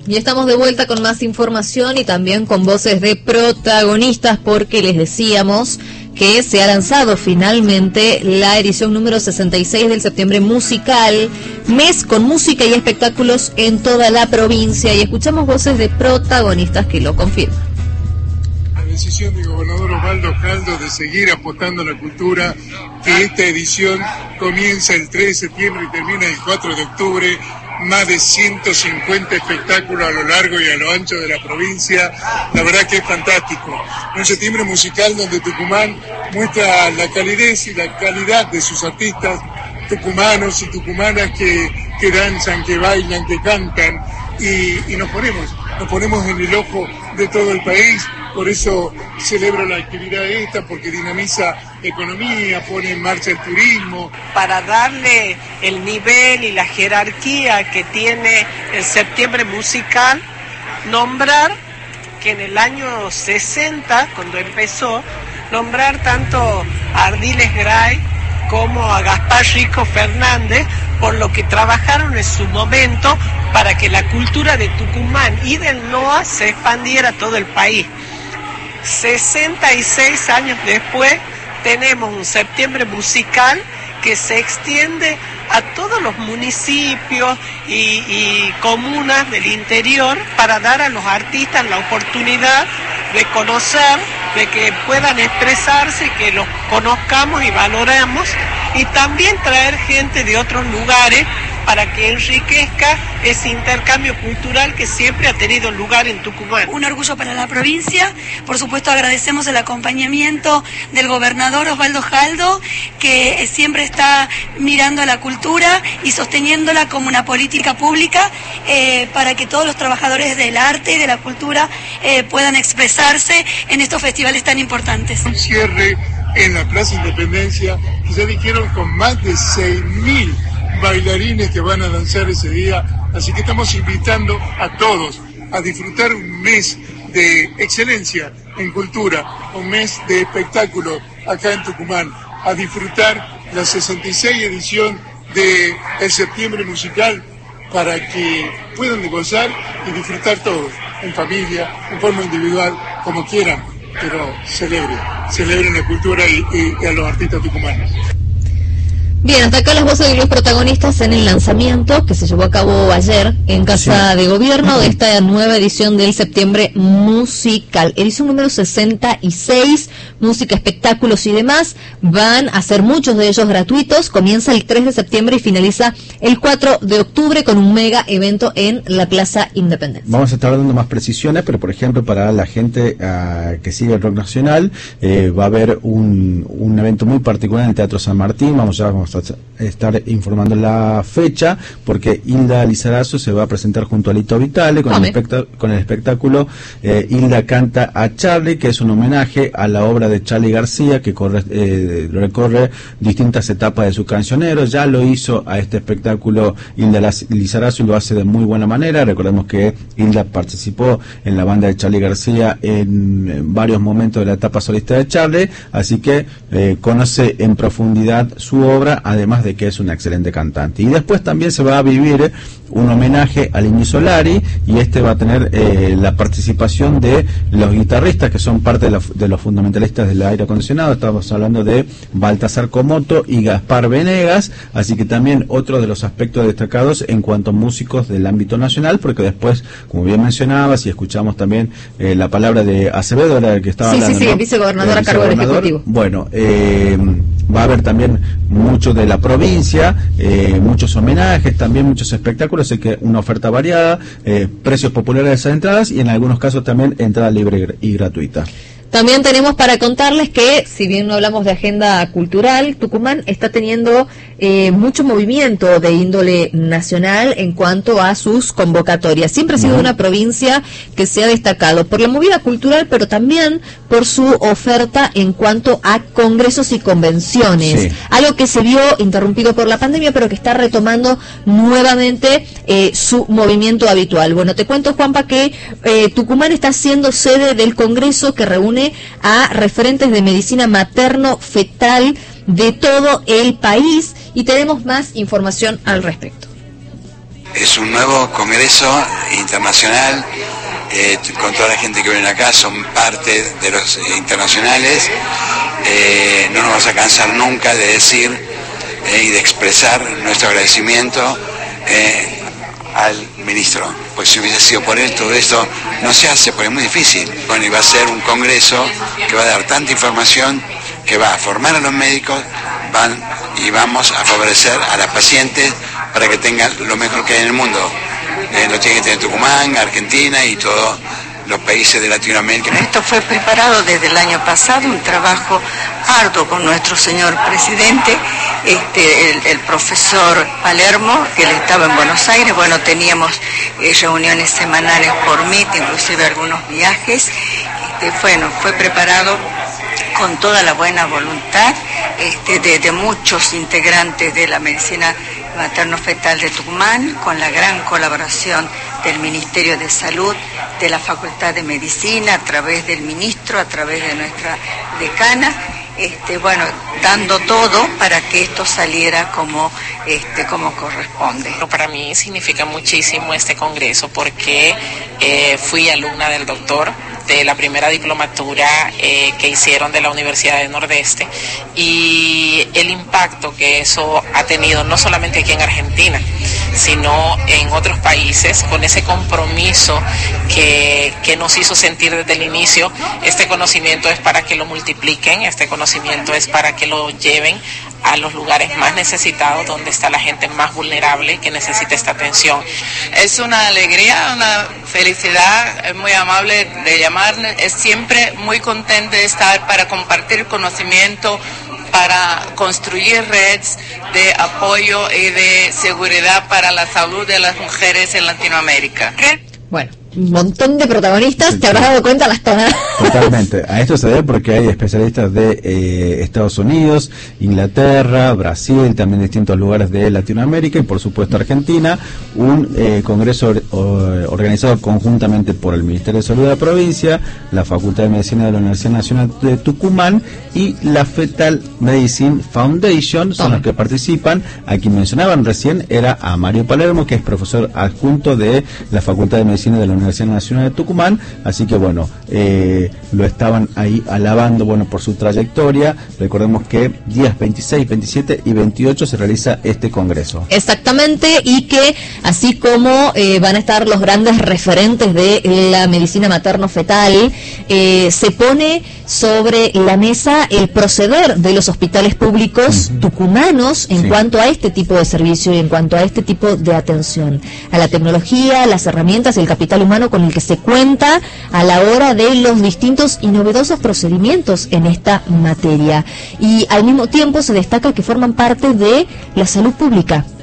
Y estamos de vuelta con más información y también con voces de protagonistas, porque les decíamos que se ha lanzado finalmente la edición número 66 del Septiembre Musical, mes con música y espectáculos en toda la provincia, y escuchamos voces de protagonistas que lo confirman. La decisión del gobernador Osvaldo Jaldo de seguir apostando a la cultura, que esta edición comienza el 3 de septiembre y termina el 4 de octubre, más de 150 espectáculos a lo largo y a lo ancho de la provincia, la verdad que es fantástico. Un septiembre musical donde Tucumán muestra la calidez y la calidad de sus artistas tucumanos y tucumanas que danzan, que bailan, que cantan, y nos ponemos en el ojo de todo el país. Por eso celebro la actividad esta, porque dinamiza la economía, pone en marcha el turismo. Para darle el nivel y la jerarquía que tiene el Septiembre Musical, nombrar que en el año 60, cuando empezó, nombrar tanto a Ardiles Gray como a Gaspar Rico Fernández, por lo que trabajaron en su momento para que la cultura de Tucumán y del NOA se expandiera a todo el país. 66 años después tenemos un Septiembre Musical que se extiende a todos los municipios y comunas del interior para dar a los artistas la oportunidad de conocer, de que puedan expresarse, que los conozcamos y valoramos, y también traer gente de otros lugares para que enriquezca ese intercambio cultural que siempre ha tenido lugar en Tucumán. Un orgullo para la provincia. Por supuesto, agradecemos el acompañamiento del gobernador Osvaldo Jaldo, que siempre está mirando a la cultura y sosteniéndola como una política pública para que todos los trabajadores del arte y de la cultura puedan expresarse en estos festivales tan importantes. Un cierre en la Plaza Independencia, que ya dijeron con más de 6.000 bailarines que van a danzar ese día, así que estamos invitando a todos a disfrutar un mes de excelencia en cultura, un mes de espectáculo acá en Tucumán, a disfrutar la 66 edición de el Septiembre Musical, para que puedan gozar y disfrutar todos, en familia, en forma individual, como quieran, pero celebren la cultura y a los artistas tucumanos. Bien, hasta acá las voces de los protagonistas en el lanzamiento que se llevó a cabo ayer en Casa de Gobierno de esta nueva edición del Septiembre Musical. Edición número 66, música, espectáculos y demás. Van a ser muchos de ellos gratuitos. Comienza el 3 de septiembre y finaliza el 4 de octubre con un mega evento en la Plaza Independencia. Vamos a estar dando más precisiones, pero por ejemplo para la gente que sigue el rock nacional, va a haber un evento muy particular en el Teatro San Martín. Vamos a estar informando la fecha, porque Hilda Lizarazo se va a presentar junto a Lito Vitale con el espectáculo Hilda canta a Charlie, que es un homenaje a la obra de Charly García, que recorre distintas etapas de su cancionero. Ya lo hizo a este espectáculo Hilda Lizarazo y lo hace de muy buena manera. Recordemos que Hilda participó en la banda de Charly García en varios momentos de la etapa solista de Charly, así que conoce en profundidad su obra, además de que es una excelente cantante. Y después también se va a vivir un homenaje al Indio Solari, y este va a tener la participación de los guitarristas que son parte de los fundamentalistas del aire acondicionado. Estamos hablando de Baltasar Comoto y Gaspar Venegas, así que también otro de los aspectos destacados en cuanto a músicos del ámbito nacional, porque después, como bien mencionabas, y escuchamos también la palabra de Acevedo, era el que estaba hablando, el vicegobernador a cargo del Ejecutivo. Bueno, va a haber también mucho de la provincia, muchos homenajes, también muchos espectáculos, así que una oferta variada, precios populares de esas entradas, y en algunos casos también entrada libre y gratuita. También tenemos para contarles que, si bien no hablamos de agenda cultural, Tucumán está teniendo mucho movimiento de índole nacional en cuanto a sus convocatorias. Siempre ha sido una provincia que se ha destacado por la movida cultural, pero también por su oferta en cuanto a congresos y convenciones. Algo que se vio interrumpido por la pandemia, pero que está retomando nuevamente su movimiento habitual. Bueno, te cuento, Juanpa, que Tucumán está siendo sede del congreso que reúne a referentes de medicina materno-fetal de todo el país, y tenemos más información al respecto. es un nuevo congreso internacional, con toda la gente que viene acá, son parte de los internacionales. No nos vamos a cansar nunca de decir y de expresar nuestro agradecimiento al ministro, pues si hubiese sido por él todo esto no se hace, porque es muy difícil. Bueno, y va a ser un congreso que va a dar tanta información, que va a formar a los médicos, y vamos a favorecer a las pacientes para que tengan lo mejor que hay en el mundo. Lo tiene que tener Tucumán, Argentina y todos los países de Latinoamérica. Esto fue preparado desde el año pasado, un trabajo arduo con nuestro señor presidente, el profesor Palermo, que él estaba en Buenos Aires. Bueno, teníamos reuniones semanales por Meet, inclusive algunos viajes. Fue preparado con toda la buena voluntad de muchos integrantes de la medicina materno-fetal de Tucumán, con la gran colaboración del Ministerio de Salud, de la Facultad de Medicina, a través del ministro, a través de nuestra decana, dando todo para que esto saliera como corresponde. Para mí significa muchísimo este congreso porque fui alumna del doctor de la primera diplomatura que hicieron de la Universidad del Nordeste, y el impacto que eso ha tenido no solamente aquí en Argentina, sino en otros países, con ese compromiso que nos hizo sentir desde el inicio. Este conocimiento es para que lo multipliquen, este conocimiento es para que lo lleven a los lugares más necesitados, donde está la gente más vulnerable que necesita esta atención. Es una alegría, una felicidad, es muy amable de llamarnos, es siempre muy contenta de estar para compartir conocimiento, para construir redes de apoyo y de seguridad para la salud de las mujeres en Latinoamérica. Bueno, un montón de protagonistas, te habrás dado cuenta las tonadas. Totalmente. A esto se debe porque hay especialistas de Estados Unidos, Inglaterra, Brasil, también distintos lugares de Latinoamérica y por supuesto Argentina. Un congreso organizado conjuntamente por el Ministerio de Salud de la provincia, la Facultad de Medicina de la Universidad Nacional de Tucumán y la Fetal Medicine Foundation son los que participan. A quien mencionaban recién era a Mario Palermo, que es profesor adjunto de la Facultad de Medicina de la Universidad Nacional de Tucumán, así que bueno, lo estaban ahí alabando, bueno, por su trayectoria. Recordemos que días 26, 27 y 28 se realiza este congreso. Exactamente, y que así como van a estar los grandes referentes de la medicina materno-fetal, se pone sobre la mesa el proceder de los hospitales públicos tucumanos en cuanto a este tipo de servicio y en cuanto a este tipo de atención, a la tecnología, las herramientas y el capital humano con el que se cuenta a la hora de los distintos y novedosos procedimientos en esta materia. Y al mismo tiempo se destaca que forman parte de la salud pública.